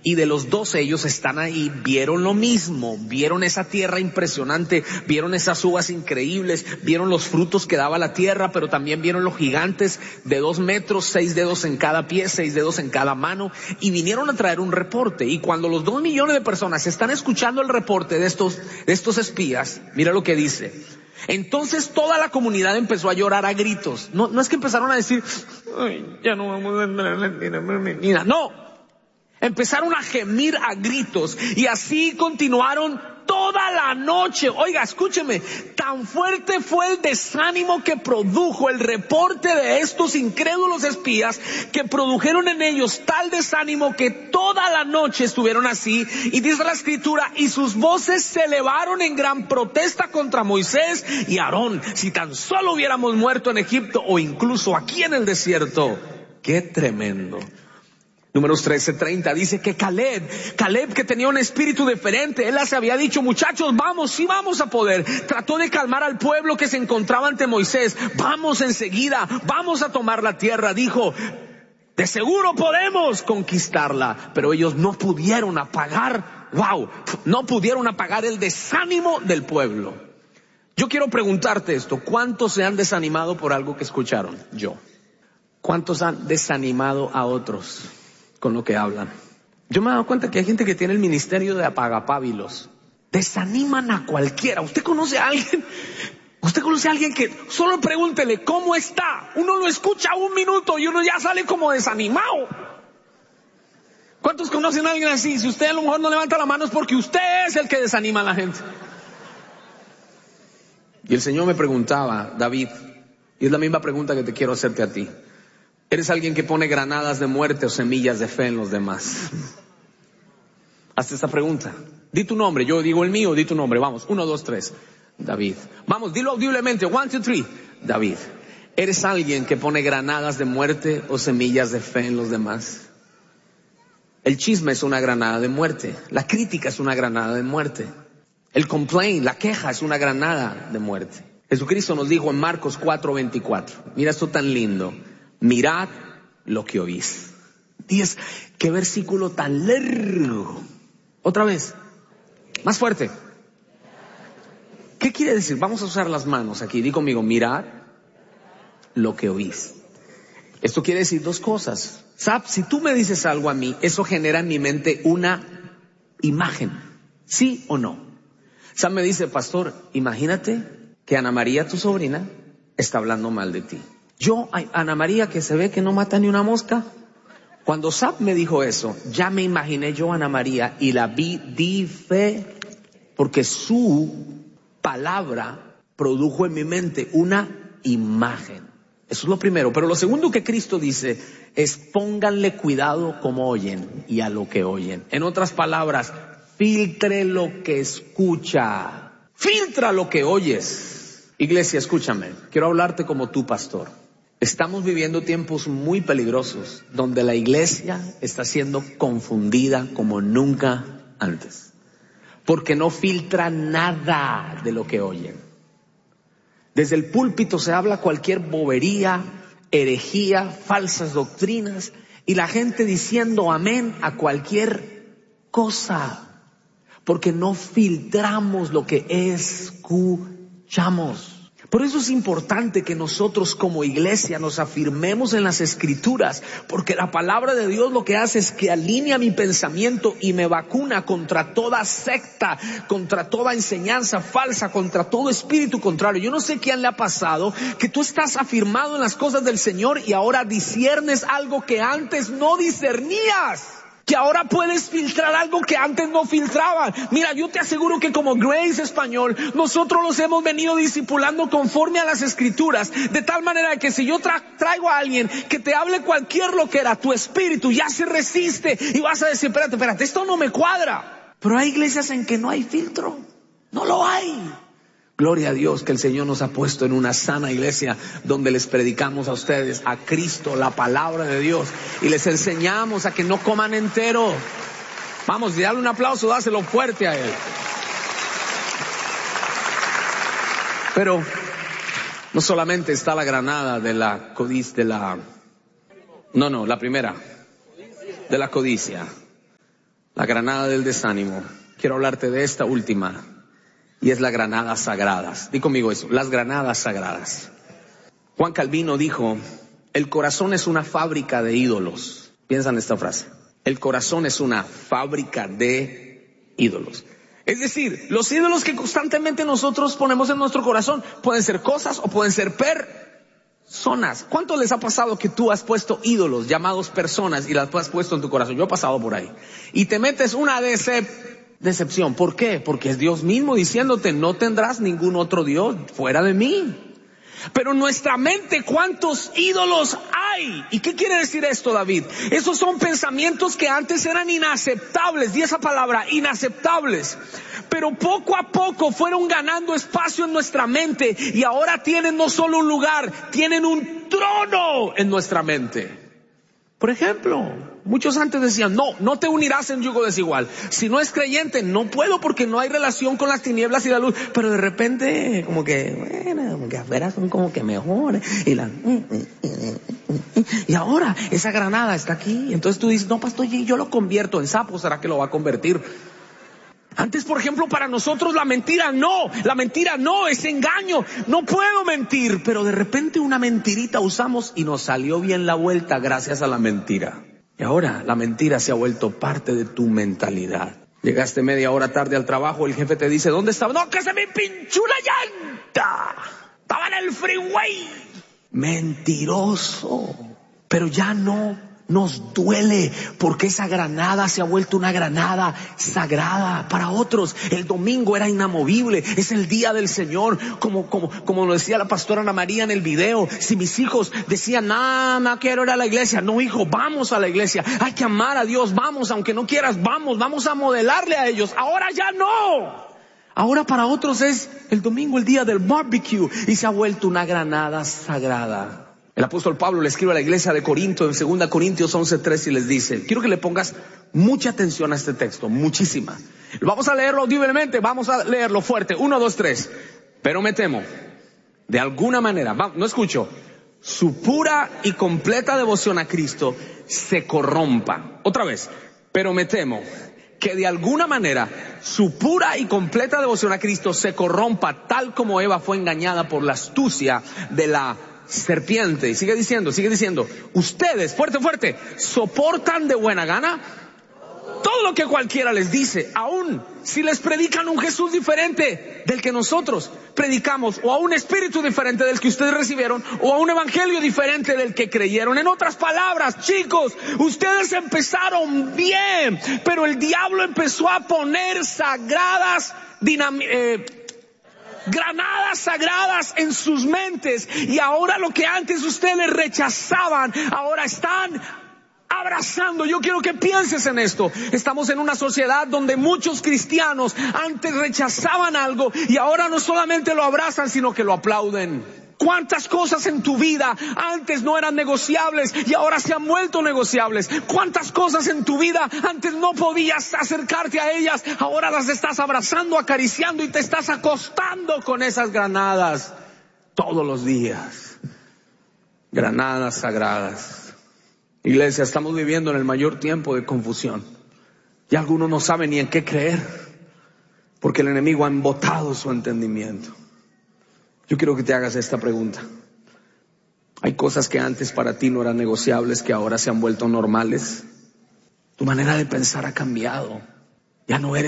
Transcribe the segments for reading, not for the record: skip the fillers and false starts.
Y de los 12 ellos están ahí, vieron lo mismo, vieron esa tierra impresionante, vieron esas uvas increíbles, vieron los frutos que daba la tierra, pero también vieron los gigantes de 2 metros, 6 dedos en cada pie, 6 dedos en cada mano, y vinieron a traer un reporte. Y cuando los 2 millones de personas están escuchando el reporte de estos espías, mira lo que dice. Entonces toda la comunidad empezó a llorar a gritos. No es que empezaron a decir, ay, ya no vamos a entrar en la tierra prometida. No. Empezaron a gemir a gritos y así continuaron toda la noche. Oiga, escúcheme, tan fuerte fue el desánimo que produjo el reporte de estos incrédulos espías, que produjeron en ellos tal desánimo que toda la noche estuvieron así. Y dice la escritura, y sus voces se elevaron en gran protesta contra Moisés y Aarón. Si tan solo hubiéramos muerto en Egipto o incluso aquí en el desierto. ¡Qué tremendo! Números 13:30 dice que Caleb que tenía un espíritu diferente, él les había dicho, muchachos, vamos, sí vamos a poder. Trató de calmar al pueblo que se encontraba ante Moisés. Vamos enseguida, vamos a tomar la tierra. Dijo, de seguro podemos conquistarla. Pero ellos no pudieron apagar el desánimo del pueblo. Yo quiero preguntarte esto, ¿cuántos se han desanimado por algo que escucharon? Yo. ¿Cuántos han desanimado a otros con lo que hablan? Yo me he dado cuenta que hay gente que tiene el ministerio de apagapábilos. Desaniman a cualquiera. ¿Usted conoce a alguien? ¿Usted conoce a alguien que solo pregúntele cómo está? Uno lo escucha 1 minuto y uno ya sale como desanimado. ¿Cuántos conocen a alguien así? Si usted a lo mejor no levanta la mano es porque usted es el que desanima a la gente. Y el Señor me preguntaba, David, y es la misma pregunta que te quiero hacerte a ti. ¿Eres alguien que pone granadas de muerte o semillas de fe en los demás? Hazte esta pregunta. Di tu nombre, yo digo el mío, di tu nombre. Vamos, 1, 2, 3. David. Vamos, dilo audiblemente. 1, 2, 3. David. ¿Eres alguien que pone granadas de muerte o semillas de fe en los demás? El chisme es una granada de muerte. La crítica es una granada de muerte. El complaint, la queja es una granada de muerte. Jesucristo nos dijo en Marcos 4:24. Mira esto tan lindo. Mirad lo que oís. 10, qué versículo tan largo. Otra vez, más fuerte. ¿Qué quiere decir? Vamos a usar las manos aquí. Di conmigo, mirad lo que oís. Esto quiere decir 2 cosas. Si tú me dices algo a mí, eso genera en mi mente una imagen. ¿Sí o no? Sam me dice, pastor, imagínate que Ana María, tu sobrina, está hablando mal de ti. Yo, Ana María, que se ve que no mata ni una mosca. Cuando Sap me dijo eso, ya me imaginé yo a Ana María y la di fe, porque su palabra produjo en mi mente una imagen. Eso es lo primero. Pero lo segundo que Cristo dice es pónganle cuidado como oyen y a lo que oyen. En otras palabras, filtre lo que escucha. Filtra lo que oyes. Iglesia, escúchame. Quiero hablarte como tu pastor. Estamos viviendo tiempos muy peligrosos donde la iglesia está siendo confundida como nunca antes, porque no filtra nada de lo que oyen. Desde el púlpito se habla cualquier bobería, herejía, falsas doctrinas y la gente diciendo amén a cualquier cosa, porque no filtramos lo que escuchamos. Por eso es importante que nosotros como iglesia nos afirmemos en las Escrituras, porque la palabra de Dios lo que hace es que alinea mi pensamiento y me vacuna contra toda secta, contra toda enseñanza falsa, contra todo espíritu contrario. Yo no sé quién le ha pasado que tú estás afirmado en las cosas del Señor y ahora disiernes algo que antes no discernías. Que ahora puedes filtrar algo que antes no filtraban. Mira, yo te aseguro que como Grace Español, nosotros los hemos venido discipulando conforme a las Escrituras, de tal manera que si yo traigo a alguien que te hable cualquier loquera, tu espíritu ya se resiste y vas a decir, espérate, esto no me cuadra. Pero hay iglesias en que no hay filtro, no lo hay. Gloria a Dios que el Señor nos ha puesto en una sana iglesia donde les predicamos a ustedes, a Cristo, la palabra de Dios, y les enseñamos a que no coman entero. Vamos, y dale un aplauso, dáselo fuerte a Él. Pero no solamente está la granada de la codicia, la primera, de la codicia. La granada del desánimo. Quiero hablarte de esta última, y es la granada sagradas. Di conmigo eso, las granadas sagradas. Juan Calvino dijo, el corazón es una fábrica de ídolos. Piensa en esta frase. El corazón es una fábrica de ídolos. Es decir, los ídolos que constantemente nosotros ponemos en nuestro corazón pueden ser cosas o pueden ser personas. ¿Cuánto les ha pasado que tú has puesto ídolos llamados personas y las has puesto en tu corazón? Yo he pasado por ahí. Y te metes una decepción. ¿Por qué? Porque es Dios mismo diciéndote, no tendrás ningún otro Dios fuera de mí. Pero en nuestra mente, ¿cuántos ídolos hay? ¿Y qué quiere decir esto, David? Esos son pensamientos que antes eran inaceptables, di esa palabra, inaceptables. Pero poco a poco fueron ganando espacio en nuestra mente y ahora tienen no solo un lugar, tienen un trono en nuestra mente. Por ejemplo, muchos antes decían, no te unirás en yugo desigual. Si no es creyente, no puedo porque no hay relación con las tinieblas y la luz. Pero de repente, como que, bueno, como que afuera son como que mejores. Y ahora, esa granada está aquí. Entonces tú dices, no, pastor, yo lo convierto en sapo. ¿Será que lo va a convertir? Antes, por ejemplo, para nosotros la mentira no, es engaño, no puedo mentir, pero de repente una mentirita usamos y nos salió bien la vuelta gracias a la mentira. Y ahora la mentira se ha vuelto parte de tu mentalidad. Llegaste media hora tarde al trabajo, el jefe te dice, ¿dónde estaba? No, que se me pinchó una llanta, estaba en el freeway. Mentiroso, pero ya no nos duele porque esa granada se ha vuelto una granada sagrada para otros. El domingo era inamovible, es el día del Señor, como lo decía la pastora Ana María en el video. Si mis hijos decían, no quiero ir a la iglesia, no hijo, vamos a la iglesia, hay que amar a Dios, vamos, aunque no quieras, vamos a modelarle a ellos. Ahora ya no. Ahora para otros es el domingo, el día del barbecue, y se ha vuelto una granada sagrada. El apóstol Pablo le escribe a la iglesia de Corinto en 2 Corintios 11:3 y les dice, quiero que le pongas mucha atención a este texto, muchísima. Vamos a leerlo audiblemente, vamos a leerlo fuerte, 1, 2, 3. Pero me temo, de alguna manera, no escucho, su pura y completa devoción a Cristo se corrompa. Otra vez, pero me temo que de alguna manera su pura y completa devoción a Cristo se corrompa tal como Eva fue engañada por la astucia de la serpiente. Y sigue diciendo, ustedes, fuerte, soportan de buena gana todo lo que cualquiera les dice, aun si les predican un Jesús diferente del que nosotros predicamos, o a un espíritu diferente del que ustedes recibieron, o a un evangelio diferente del que creyeron. En otras palabras, chicos, ustedes empezaron bien, pero el diablo empezó a poner granadas sagradas en sus mentes, y ahora lo que antes ustedes rechazaban, ahora están abrazando. Yo quiero que pienses en esto. Estamos en una sociedad donde muchos cristianos antes rechazaban algo y ahora no solamente lo abrazan, sino que lo aplauden. ¿Cuántas cosas en tu vida antes no eran negociables y ahora se han vuelto negociables? ¿Cuántas cosas en tu vida antes no podías acercarte a ellas, ahora las estás abrazando, acariciando y te estás acostando con esas granadas todos los días? Granadas sagradas. Iglesia, estamos viviendo en el mayor tiempo de confusión y algunos no saben ni en qué creer porque el enemigo ha embotado su entendimiento. Yo quiero que te hagas esta pregunta. ¿Hay cosas que antes para ti no eran negociables que ahora se han vuelto normales? Tu manera de pensar ha cambiado. Ya no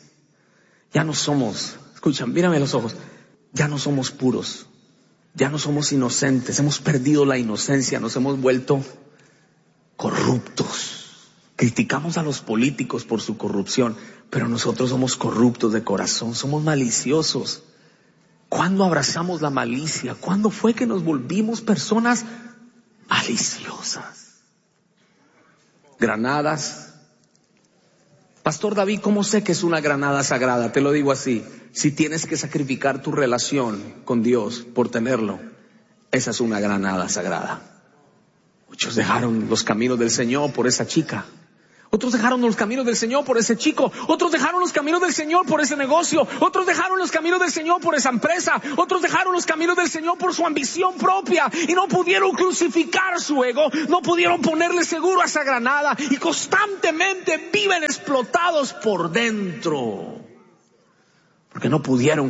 somos, escucha, mírame a los ojos, ya no somos puros, ya no somos inocentes, hemos perdido la inocencia, nos hemos vuelto corruptos. Criticamos a los políticos por su corrupción, pero nosotros somos corruptos de corazón, somos maliciosos. ¿Cuándo abrazamos la malicia? ¿Cuándo fue que nos volvimos personas maliciosas? Granadas. Pastor David, ¿cómo sé que es una granada sagrada? Te lo digo así. Si tienes que sacrificar tu relación con Dios por tenerlo, esa es una granada sagrada. Muchos dejaron los caminos del Señor por esa chica. Otros dejaron los caminos del Señor por ese chico. Otros dejaron los caminos del Señor por ese negocio. Otros dejaron los caminos del Señor por esa empresa. Otros dejaron los caminos del Señor por su ambición propia. Y no pudieron crucificar su ego. No pudieron ponerle seguro a esa granada. Y constantemente viven explotados por dentro. Porque no pudieron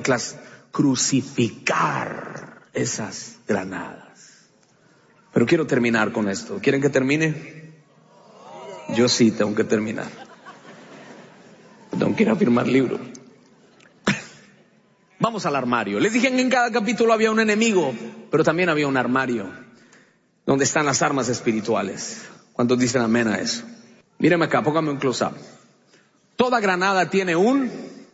crucificar esas granadas. Pero quiero terminar con esto. ¿Quieren que termine? Yo sí tengo que terminar. Tengo que ir a firmar libro. Vamos al armario. Les dije que en cada capítulo había un enemigo, pero también había un armario donde están las armas espirituales. ¿Cuántos dicen amén a eso? Míreme acá, póngame un close-up. Toda granada tiene un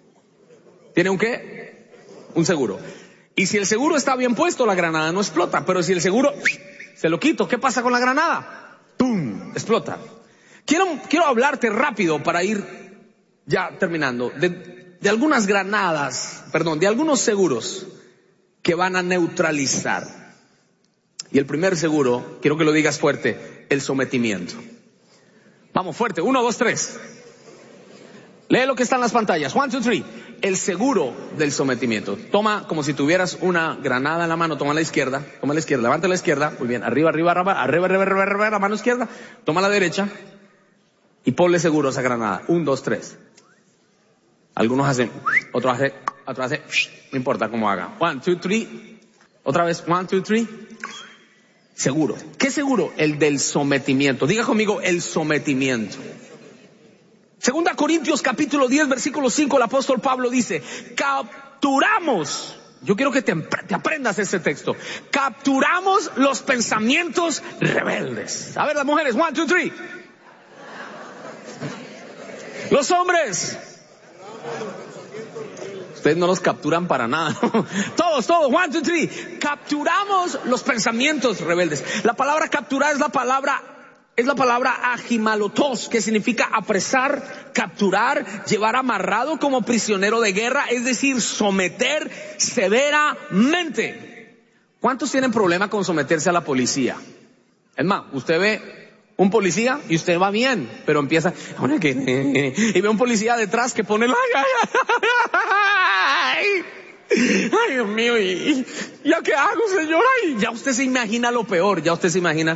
¿qué? Un seguro. Y si el seguro está bien puesto, la granada no explota. Pero si el seguro se lo quito, ¿qué pasa con la granada? ¡Pum! Explota. Quiero hablarte rápido para ir ya terminando de algunas granadas, de algunos seguros que van a neutralizar. Y el primer seguro, quiero que lo digas fuerte, el sometimiento. Vamos fuerte, 1, 2, 3. Lee lo que está en las pantallas. 1, 2, 3. El seguro del sometimiento. Toma como si tuvieras una granada en la mano. Toma la izquierda, levanta la izquierda. Muy bien, arriba, la mano izquierda. Toma la derecha. Y ponle seguro a esa granada. 1, 2, 3. Algunos hacen, otros hacen, no importa cómo haga. 1, 2, 3. Otra vez, 1, 2, 3. Seguro. ¿Qué seguro? El del sometimiento. Diga conmigo, el sometimiento. 2 Corintios capítulo 10, versículo 5, el apóstol Pablo dice, capturamos. Yo quiero que te aprendas este texto. Capturamos los pensamientos rebeldes. A ver, las mujeres, 1, 2, 3. Los hombres. Ustedes no los capturan para nada. Todos, 1, 2, 3. Capturamos los pensamientos rebeldes. La palabra capturar es la palabra agimalotos, que significa apresar, capturar, llevar amarrado como prisionero de guerra, es decir, someter severamente. ¿Cuántos tienen problema con someterse a la policía? Es más, usted ve un policía y usted va bien, pero empieza y ve un policía detrás que pone ay, Dios mío, ¿y ya qué hago, señora? Y ya usted se imagina lo peor, ya se imagina.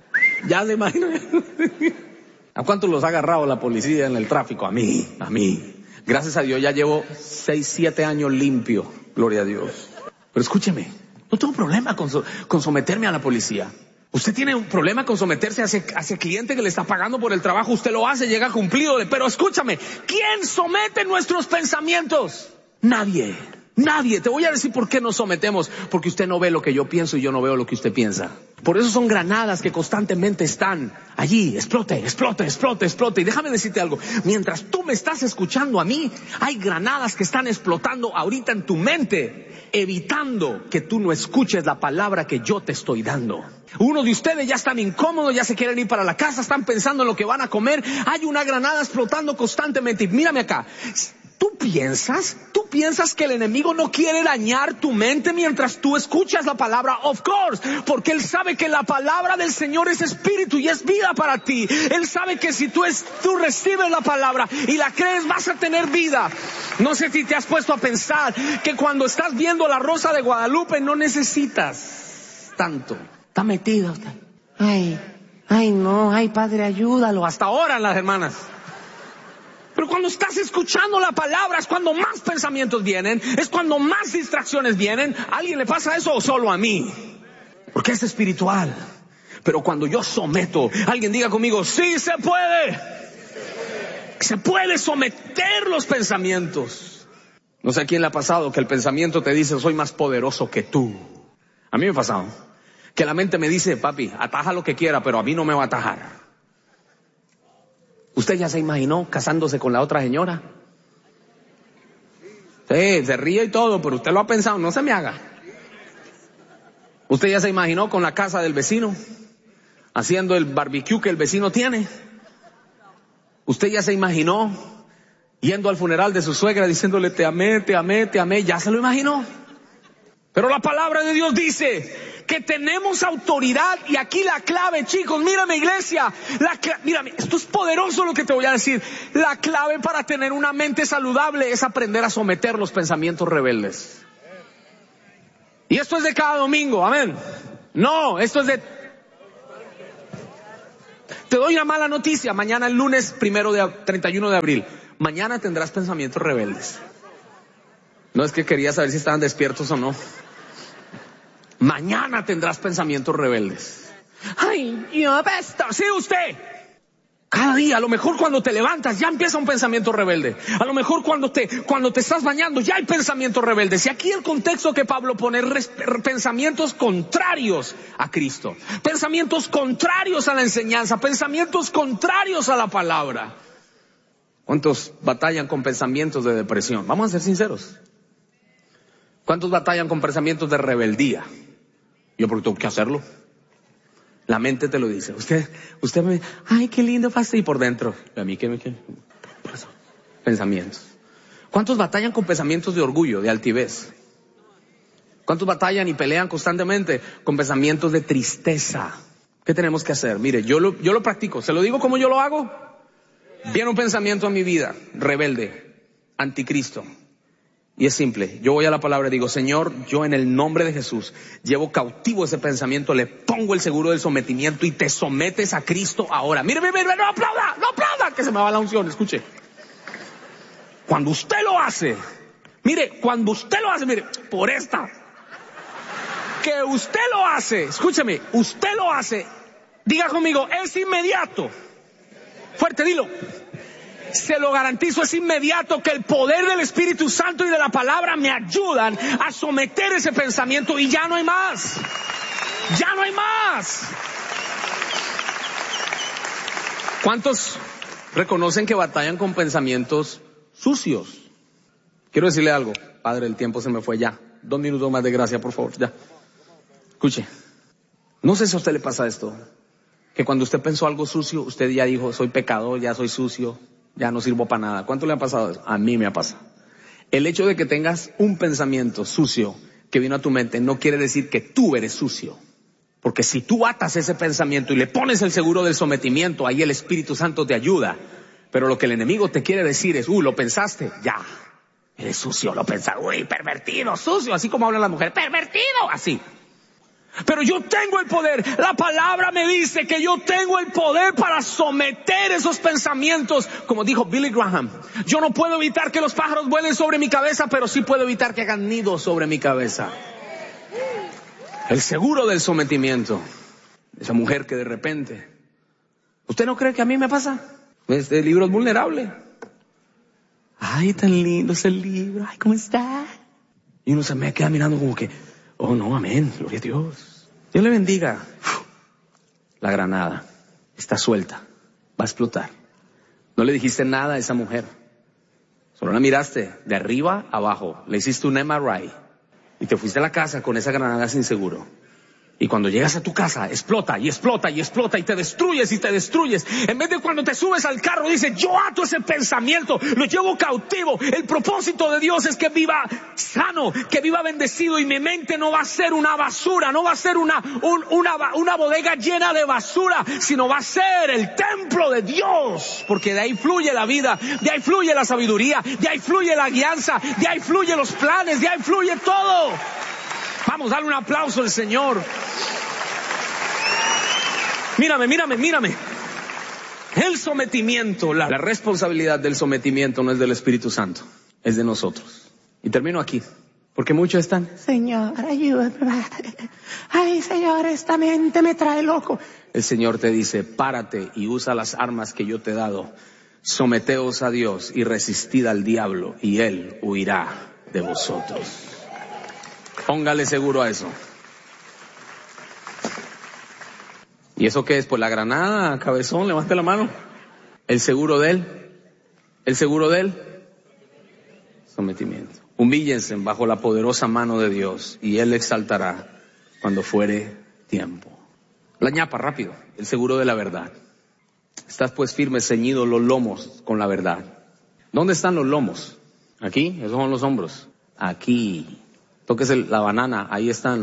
¿A cuántos los ha agarrado la policía en el tráfico? A mí. Gracias a Dios ya llevo 6, 7 años limpio, gloria a Dios. Pero escúcheme, no tengo problema con someterme a la policía. Usted tiene un problema con someterse a ese cliente que le está pagando por el trabajo. Usted lo hace, llega cumplido. Pero escúchame, ¿quién somete nuestros pensamientos? Nadie. Te voy a decir por qué nos sometemos. Porque usted no ve lo que yo pienso y yo no veo lo que usted piensa. Por eso son granadas que constantemente están allí. Explote. Y déjame decirte algo. Mientras tú me estás escuchando a mí, hay granadas que están explotando ahorita en tu mente, evitando que tú no escuches la palabra que yo te estoy dando. Uno de ustedes ya están incómodos, ya se quieren ir para la casa, están pensando en lo que van a comer. Hay una granada explotando constantemente. Y mírame acá. ¿Tú piensas que el enemigo no quiere dañar tu mente mientras tú escuchas la palabra? Of course, porque él sabe que la palabra del Señor es espíritu y es vida para ti. Él sabe que si tú recibes la palabra y la crees, vas a tener vida. No sé si te has puesto a pensar que cuando estás viendo La Rosa de Guadalupe no necesitas tanto. Está metido. Ay, Padre, ayúdalo. Hasta oran las hermanas. Pero cuando estás escuchando la palabra es cuando más pensamientos vienen, es cuando más distracciones vienen. ¿A alguien le pasa eso o solo a mí? Porque es espiritual. Pero cuando yo someto, alguien diga conmigo, sí se puede. Se puede someter los pensamientos. No sé a quién le ha pasado que el pensamiento te dice, soy más poderoso que tú. A mí me ha pasado. Que la mente me dice, papi, ataja lo que quiera, pero a mí no me va a atajar. ¿Usted ya se imaginó casándose con la otra señora? Sí, se ríe y todo, pero usted lo ha pensado, no se me haga. ¿Usted ya se imaginó con la casa del vecino? Haciendo el barbecue que el vecino tiene. ¿Usted ya se imaginó yendo al funeral de su suegra diciéndole te amé? ¿Ya se lo imaginó? Pero la palabra de Dios dice que tenemos autoridad. Y aquí la clave, chicos, mírame iglesia, mírame, esto es poderoso lo que te voy a decir. La clave para tener una mente saludable es aprender a someter los pensamientos rebeldes. Y esto es de cada domingo, amén. No, esto es de... Te doy una mala noticia, mañana el lunes 31 de abril, mañana tendrás pensamientos rebeldes. No es que quería saber si estaban despiertos o no. Mañana tendrás pensamientos rebeldes. Ay, yo apesto. Sí, usted. Cada día, a lo mejor cuando te levantas ya empieza un pensamiento rebelde. A lo mejor cuando te estás bañando ya hay pensamientos rebeldes. Y aquí el contexto que Pablo pone es pensamientos contrarios a Cristo. Pensamientos contrarios a la enseñanza. Pensamientos contrarios a la palabra. ¿Cuántos batallan con pensamientos de depresión? Vamos a ser sinceros. ¿Cuántos batallan con pensamientos de rebeldía? Yo porque tengo que hacerlo. La mente te lo dice. Usted me, ay, qué lindo pastor. Y por dentro, a mí qué. Pensamientos. ¿Cuántos batallan con pensamientos de orgullo, de altivez? ¿Cuántos batallan y pelean constantemente con pensamientos de tristeza? ¿Qué tenemos que hacer? Mire, yo lo practico. ¿Se lo digo como yo lo hago? Viene un pensamiento a mi vida, rebelde, anticristo. Y es simple, yo voy a la palabra y digo, Señor, yo en el nombre de Jesús llevo cautivo ese pensamiento, le pongo el seguro del sometimiento y te sometes a Cristo ahora. Mire, no aplauda, que se me va la unción, escuche. Cuando usted lo hace, mire, por esta, que usted lo hace, escúcheme, usted lo hace, diga conmigo, es inmediato. Fuerte, dilo. Se lo garantizo, es inmediato que el poder del Espíritu Santo y de la palabra me ayudan a someter ese pensamiento y ya no hay más. Ya no hay más. ¿Cuántos reconocen que batallan con pensamientos sucios? Quiero decirle algo. Padre, el tiempo se me fue ya. 2 minutos más de gracia, por favor, ya. Escuche. No sé si a usted le pasa esto. Que cuando usted pensó algo sucio, usted ya dijo, soy pecador, ya soy sucio. Ya no sirvo para nada. ¿Cuánto le ha pasado eso? A mí me ha pasado. El hecho de que tengas un pensamiento sucio que vino a tu mente no quiere decir que tú eres sucio. Porque si tú atas ese pensamiento y le pones el seguro del sometimiento, ahí el Espíritu Santo te ayuda. Pero lo que el enemigo te quiere decir es, lo pensaste, ya. Eres sucio, lo pensaste, pervertido, sucio, así como hablan las mujeres, pervertido, así. Pero yo tengo el poder. La palabra me dice que yo tengo el poder para someter esos pensamientos. Como dijo Billy Graham, yo no puedo evitar que los pájaros vuelen sobre mi cabeza, pero sí puedo evitar que hagan nido sobre mi cabeza. El seguro del sometimiento. Esa mujer que de repente, ¿usted no cree que a mí me pasa? Este libro es vulnerable. Ay, tan lindo ese libro. Ay, ¿cómo está? Y uno se me queda mirando como que, oh no, amén, gloria a Dios. Dios le bendiga. La granada está suelta, va a explotar. No le dijiste nada a esa mujer. Solo la miraste de arriba a abajo. Le hiciste un MRI y te fuiste a la casa con esa granada sin seguro. Y cuando llegas a tu casa, explota y explota y explota y te destruyes y te destruyes. En vez de cuando te subes al carro, dices, yo ato ese pensamiento, lo llevo cautivo. El propósito de Dios es que viva sano, que viva bendecido y mi mente no va a ser una basura, no va a ser una bodega llena de basura, sino va a ser el templo de Dios. Porque de ahí fluye la vida, de ahí fluye la sabiduría, de ahí fluye la guianza, de ahí fluyen los planes, de ahí fluye todo. Vamos, dale un aplauso al Señor. Mírame. El sometimiento, la responsabilidad del sometimiento no es del Espíritu Santo, es de nosotros. Y termino aquí, porque muchos están, Señor, ayúdame. Ay, Señor, esta mente me trae loco. El Señor te dice, párate y usa las armas que yo te he dado. Someteos a Dios y resistid al diablo y él huirá de vosotros. Póngale seguro a eso. ¿Y eso qué es? Pues la granada, cabezón, levante la mano. El seguro de él, sometimiento. Humíllense bajo la poderosa mano de Dios y Él exaltará cuando fuere tiempo. La ñapa, rápido, el seguro de la verdad. Estás pues firme, ceñido los lomos con la verdad. ¿Dónde están los lomos? Aquí, esos son los hombros. Aquí. Tóquese la banana, ahí están.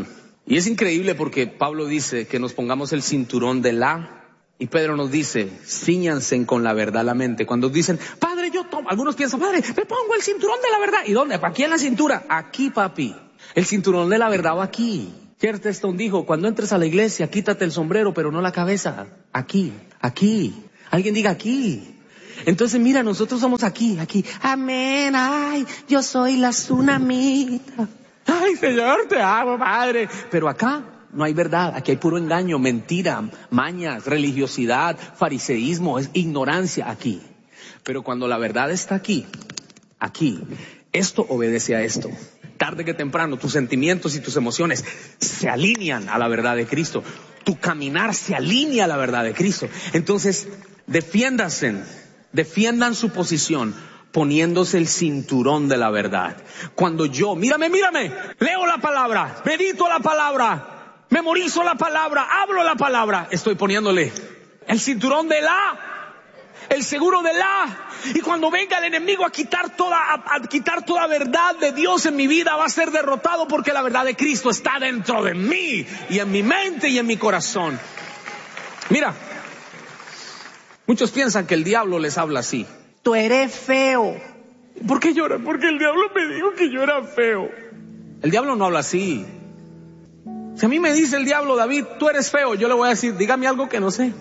Y es increíble porque Pablo dice que nos pongamos el cinturón de y Pedro nos dice, cíñanse con la verdad la mente. Cuando dicen, Padre, yo tomo, algunos piensan, Padre, me pongo el cinturón de la verdad. ¿Y dónde? ¿Aquí en la cintura? Aquí, papi. El cinturón de la verdad va aquí. Chesterton dijo, cuando entres a la iglesia, quítate el sombrero, pero no la cabeza. Aquí, aquí. Alguien diga aquí. Entonces, mira, nosotros somos aquí. Amén, ay, yo soy la tsunamita. Ay, Señor, te amo, Padre. Pero acá no hay verdad, aquí hay puro engaño, mentira, mañas, religiosidad, fariseísmo, es ignorancia aquí. Pero cuando la verdad está aquí, esto obedece a esto. Tarde que temprano, tus sentimientos y tus emociones se alinean a la verdad de Cristo. Tu caminar se alinea a la verdad de Cristo. Entonces, defiendan su posición, poniéndose el cinturón de la verdad. Cuando yo, mírame, leo la palabra, medito la palabra, memorizo la palabra, hablo la palabra, estoy poniéndole el cinturón de el seguro de y cuando venga el enemigo a quitar toda verdad de Dios en mi vida, va a ser derrotado porque la verdad de Cristo está dentro de mí y en mi mente y en mi corazón. Mira, muchos piensan que el diablo les habla así. Tú eres feo. ¿Por qué lloran? Porque el diablo me dijo que yo era feo. El diablo no habla así. Si a mí me dice el diablo, David, tú eres feo, yo le voy a decir, dígame algo que no sé.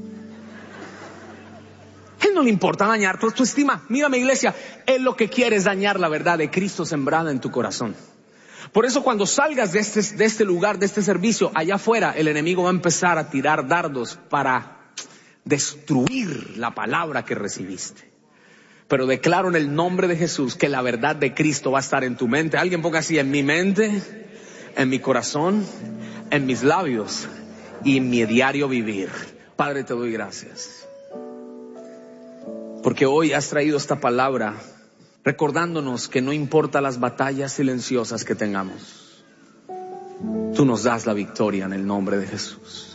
Él no le importa dañar tu autoestima. Mírame, iglesia, él lo que quiere es dañar la verdad de Cristo sembrada en tu corazón. Por eso cuando salgas de este lugar, de este servicio, allá afuera, el enemigo va a empezar a tirar dardos para destruir la palabra que recibiste. Pero declaro en el nombre de Jesús que la verdad de Cristo va a estar en tu mente. Alguien ponga así, en mi mente, en mi corazón, en mis labios y en mi diario vivir. Padre, te doy gracias. Porque hoy has traído esta palabra recordándonos que no importa las batallas silenciosas que tengamos, tú nos das la victoria en el nombre de Jesús.